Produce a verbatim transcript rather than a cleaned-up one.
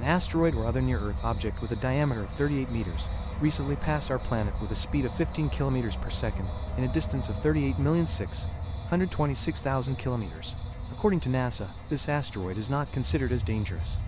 An asteroid or other near-Earth object with a diameter of thirty-eight meters recently passed our planet with a speed of fifteen kilometers per second in a distance of thirty-eight million six hundred twenty-six thousand kilometers. According to NASA, this asteroid is not considered as dangerous.